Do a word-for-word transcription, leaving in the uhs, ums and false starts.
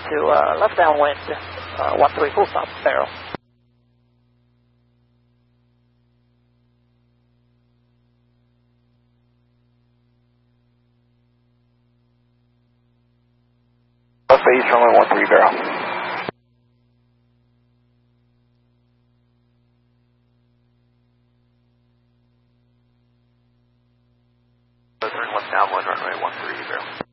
to uh, left downwind, uh, one three, full stop, barrel. Left base, runway one three, barrel. Turn left downwind, runway one three, barrel.